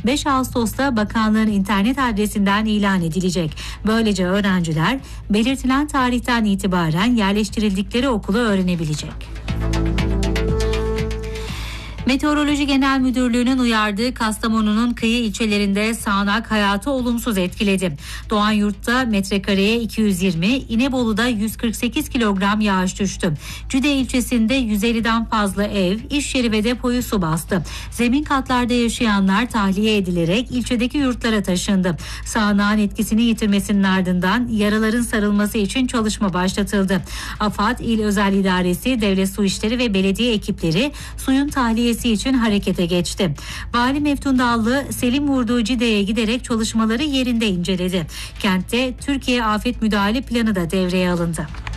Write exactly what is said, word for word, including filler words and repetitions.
beş Ağustos'ta bakanlığın internet adresinden ilan edilecek. Böylece öğrenciler belirtilen tarihten itibaren yerleştirildikleri okulu öğrenebilecek. Meteoroloji Genel Müdürlüğü'nün uyardığı Kastamonu'nun kıyı ilçelerinde sağanak hayatı olumsuz etkiledi. Doğanyurt'ta metrekareye iki yüz yirmi, İnebolu'da yüz kırk sekiz kilogram yağış düştü. Cüde ilçesinde yüz elliden fazla ev, iş yeri ve depoyu su bastı. Zemin katlarda yaşayanlar tahliye edilerek ilçedeki yurtlara taşındı. Sağanağın etkisini yitirmesinin ardından yaraların sarılması için çalışma başlatıldı. AFAD, İl Özel İdaresi, Devlet Su İşleri ve belediye ekipleri suyun tahliyesi için harekete geçti. Vali Meftun Dallı, Selim vurduğu Cide'ye giderek çalışmaları yerinde inceledi. Kentte Türkiye Afet Müdahale Planı da devreye alındı.